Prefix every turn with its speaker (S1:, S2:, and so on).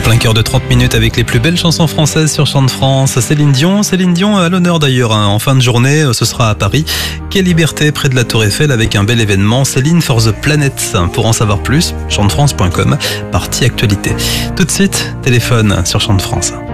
S1: plein cœur de 30 minutes avec les plus belles chansons françaises sur Chant de France. Céline Dion à l'honneur d'ailleurs, en fin de journée, ce sera à Paris. Quelle liberté près de la Tour Eiffel avec un bel événement, Céline for the Planet. Pour en savoir plus, chantefrance.com, partie actualité. Tout de suite, téléphone sur Chant de France.